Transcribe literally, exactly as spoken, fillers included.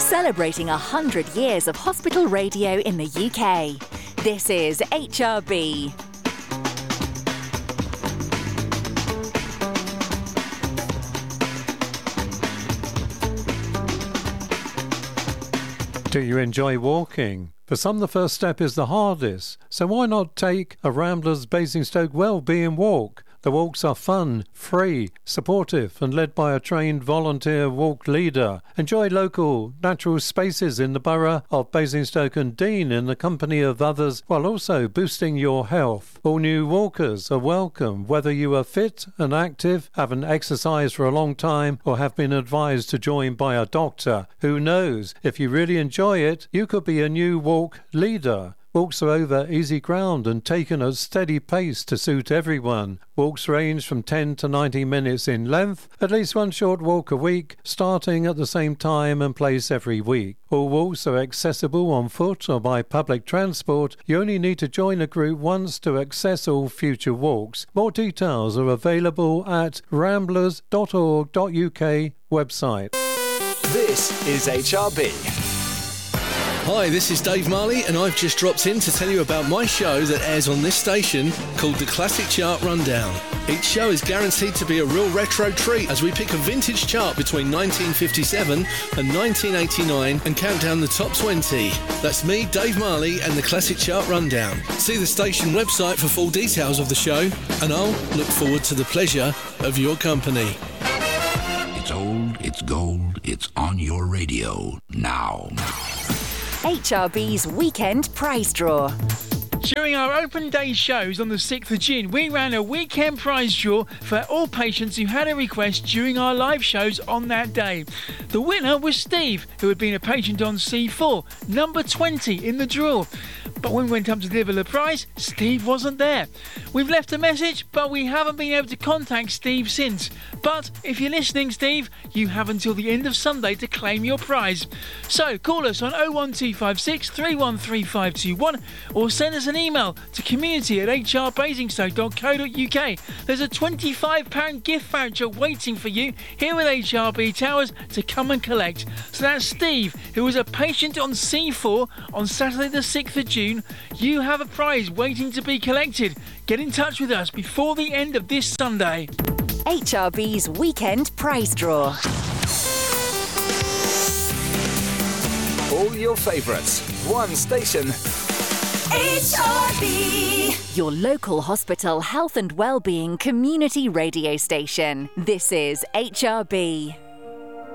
Celebrating one hundred years of hospital radio in the U K. This is H R B. Do you enjoy walking? For some, the first step is the hardest, so why not take a Ramblers Basingstoke Wellbeing Walk? The walks are fun, free, supportive and led by a trained volunteer walk leader. Enjoy local, natural spaces in the borough of Basingstoke and Dean in the company of others while also boosting your health. All new walkers are welcome, whether you are fit and active, haven't exercised for a long time or have been advised to join by a doctor. Who knows, if you really enjoy it, you could be a new walk leader. Walks are over easy ground and taken at steady pace to suit everyone. Walks range from ten to ninety minutes in length, at least one short walk a week, starting at the same time and place every week. All walks are accessible on foot or by public transport. You only need to join a group once to access all future walks. More details are available at ramblers dot org dot U K website. This is H R B. Hi, this is Dave Marley and I've just dropped in to tell you about my show that airs on this station called The Classic Chart Rundown. Each show is guaranteed to be a real retro treat as we pick a vintage chart between nineteen fifty-seven and nineteen eighty-nine and count down the top twenty. That's me, Dave Marley, and The Classic Chart Rundown. See the station website for full details of the show and I'll look forward to the pleasure of your company. It's old, it's gold, it's on your radio now. H R B's Weekend Prize Draw. During our open day shows on the sixth of June, we ran a weekend prize draw for all patients who had a request during our live shows on that day. The winner was Steve, who had been a patient on C four, number twenty in the draw. But when we went up to deliver the prize, Steve wasn't there. We've left a message, but we haven't been able to contact Steve since. But if you're listening, Steve, you have until the end of Sunday to claim your prize. So call us on oh one two five six, three one three five two one or send us an email to community at h r basingstoke dot co dot U K. There's a twenty-five pounds gift voucher waiting for you here at H R B Towers to come and collect. So that's Steve, who was a patient on C four on Saturday the sixth of June. You have a prize waiting to be collected. Get in touch with us before the end of this Sunday. H R B's Weekend Prize Draw. All your favourites, one station. H R B. Your local hospital health and wellbeing community radio station. This is H R B.